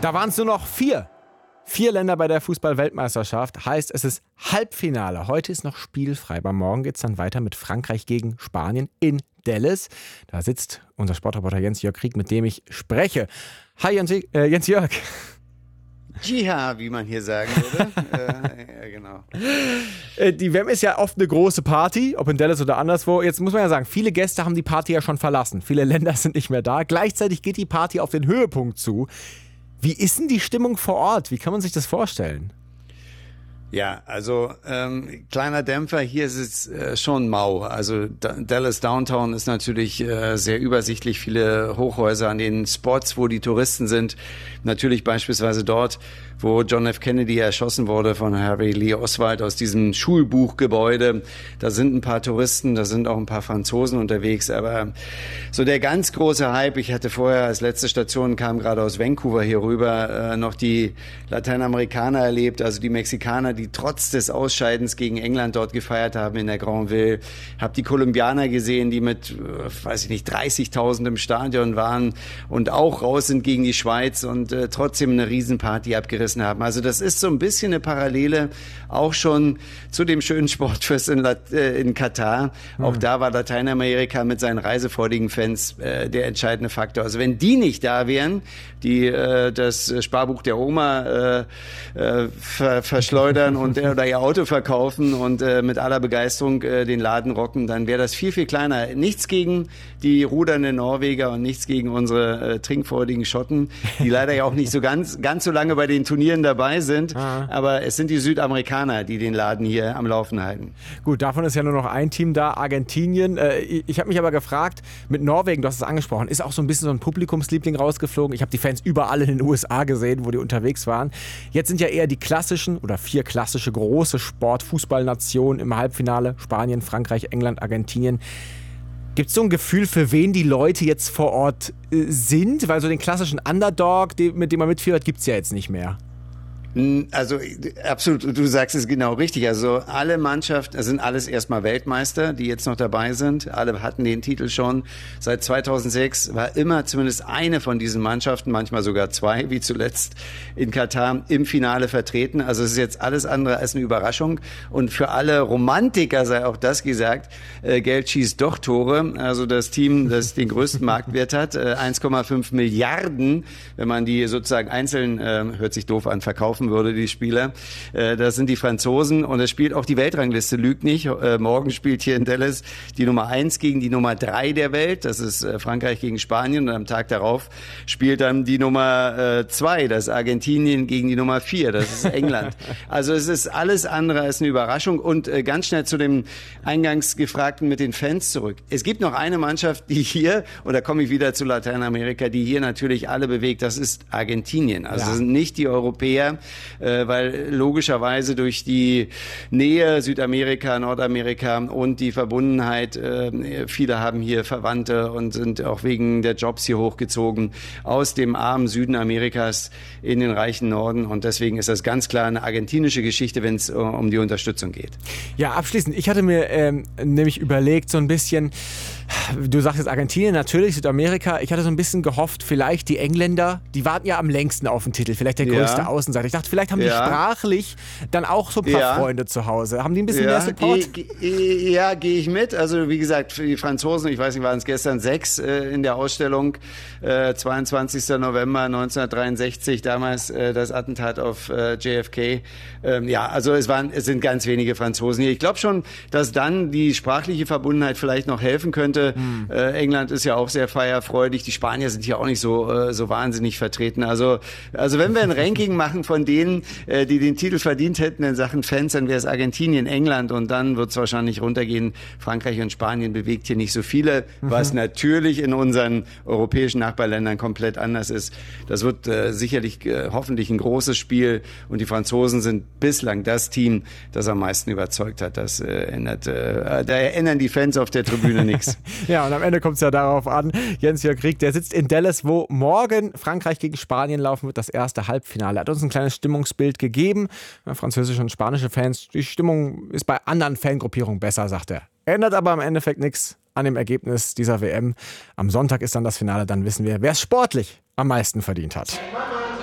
Da waren es nur noch 4. 4 Länder bei der Fußball-Weltmeisterschaft. Heißt, es ist Halbfinale. Heute ist noch spielfrei. Aber morgen geht es dann weiter mit Frankreich gegen Spanien in Dallas. Da sitzt unser Sportreporter Jens-Jörg Krieg, mit dem ich spreche. Hi Jens-Jörg. Jiha, wie man hier sagen würde. Ja, genau. Die WM ist ja oft eine große Party, ob in Dallas oder anderswo. Jetzt muss man ja sagen, viele Gäste haben die Party ja schon verlassen. Viele Länder sind nicht mehr da. Gleichzeitig geht die Party auf den Höhepunkt zu. Wie ist denn die Stimmung vor Ort? Wie kann man sich das vorstellen? Ja, also kleiner Dämpfer, hier ist es schon mau. Also Dallas Downtown ist natürlich sehr übersichtlich, viele Hochhäuser an den Spots, wo die Touristen sind. Natürlich beispielsweise dort, wo John F. Kennedy erschossen wurde von Harry Lee Oswald aus diesem Schulbuchgebäude. Da sind ein paar Touristen, da sind auch ein paar Franzosen unterwegs. Aber so der ganz große Hype, ich hatte vorher als letzte Station, kam gerade aus Vancouver hier rüber, noch die Lateinamerikaner erlebt, also die Mexikaner, die trotz des Ausscheidens gegen England dort gefeiert haben in der Granville. Hab die Kolumbianer gesehen, die mit, 30.000 im Stadion waren und auch raus sind gegen die Schweiz und trotzdem eine Riesenparty abgerissen haben. Also das ist so ein bisschen eine Parallele auch schon zu dem schönen Sportfest in Katar. Auch da war Lateinamerika mit seinen reisefreudigen Fans der entscheidende Faktor. Also wenn die nicht da wären, die das Sparbuch der Oma verschleudern oder ihr Auto verkaufen und mit aller Begeisterung den Laden rocken, dann wäre das viel, viel kleiner. Nichts gegen die rudernden Norweger und nichts gegen unsere trinkfreudigen Schotten, die leider ja auch nicht so ganz so lange bei den Turnieren dabei sind. Aber es sind die Südamerikaner, die den Laden hier am Laufen halten. Gut, davon ist ja nur noch ein Team da, Argentinien. Ich habe mich aber gefragt, mit Norwegen, du hast es angesprochen, ist auch so ein bisschen so ein Publikumsliebling rausgeflogen. Ich habe die Fans überall in den USA gesehen, wo die unterwegs waren. Jetzt sind ja eher die klassischen oder 4 klassische große Sport-Fußballnationen im Halbfinale. Spanien, Frankreich, England, Argentinien. Gibt es so ein Gefühl, für wen die Leute jetzt vor Ort sind? Weil so den klassischen Underdog, mit dem man mitfiebert, gibt es ja jetzt nicht mehr. Also absolut, du sagst es genau richtig. Also alle Mannschaften sind alles erstmal Weltmeister, die jetzt noch dabei sind. Alle hatten den Titel schon. Seit 2006 war immer zumindest eine von diesen Mannschaften, manchmal sogar 2, wie zuletzt in Katar, im Finale vertreten. Also es ist jetzt alles andere als eine Überraschung. Und für alle Romantiker sei auch das gesagt, Geld schießt doch Tore. Also das Team, das den größten Marktwert hat, 1,5 Milliarden, wenn man die sozusagen einzeln, hört sich doof an, verkaufen würde, die Spieler. Das sind die Franzosen und es spielt auch die Weltrangliste, lügt nicht. Morgen spielt hier in Dallas die Nummer 1 gegen die Nummer 3 der Welt. Das ist Frankreich gegen Spanien und am Tag darauf spielt dann die Nummer 2, das ist Argentinien gegen die Nummer 4, das ist England. Also es ist alles andere als eine Überraschung und ganz schnell zu dem eingangs Gefragten mit den Fans zurück. Es gibt noch eine Mannschaft, die hier, und da komme ich wieder zu Lateinamerika, die hier natürlich alle bewegt, das ist Argentinien. Also das sind nicht die Europäer, weil logischerweise durch die Nähe Südamerika, Nordamerika und die Verbundenheit, viele haben hier Verwandte und sind auch wegen der Jobs hier hochgezogen aus dem armen Süden Amerikas in den reichen Norden und deswegen ist das ganz klar eine argentinische Geschichte, wenn es um die Unterstützung geht. Ja, abschließend, ich hatte mir nämlich überlegt, so ein bisschen, du sagst jetzt Argentinien, natürlich, Südamerika. Ich hatte so ein bisschen gehofft, vielleicht die Engländer, die warten ja am längsten auf den Titel, vielleicht der größte Außenseiter. Ich dachte, vielleicht haben die sprachlich dann auch so ein paar Freunde zu Hause. Haben die ein bisschen mehr Support? Gehe ich mit. Also wie gesagt, für die Franzosen, ich weiß nicht, waren es gestern 6 in der Ausstellung, 22. November 1963, damals das Attentat auf JFK. Also es sind ganz wenige Franzosen hier. Ich glaube schon, dass dann die sprachliche Verbundenheit vielleicht noch helfen könnte. England ist ja auch sehr feierfreudig. Die Spanier sind hier auch nicht so wahnsinnig vertreten. Also wenn wir ein Ranking machen von denen, die den Titel verdient hätten in Sachen Fans, dann wäre es Argentinien, England und dann wird es wahrscheinlich runtergehen. Frankreich und Spanien bewegt hier nicht so viele, was natürlich in unseren europäischen Nachbarländern komplett anders ist. Das wird sicherlich hoffentlich ein großes Spiel und die Franzosen sind bislang das Team, das am meisten überzeugt hat. Da ändern die Fans auf der Tribüne nichts. Ja, und am Ende kommt es ja darauf an, Jens-Jörg Krieg, der sitzt in Dallas, wo morgen Frankreich gegen Spanien laufen wird, das erste Halbfinale. Er hat uns ein kleines Stimmungsbild gegeben. Französische und spanische Fans, die Stimmung ist bei anderen Fangruppierungen besser, sagt er. Ändert aber im Endeffekt nichts an dem Ergebnis dieser WM. Am Sonntag ist dann das Finale, dann wissen wir, wer es sportlich am meisten verdient hat.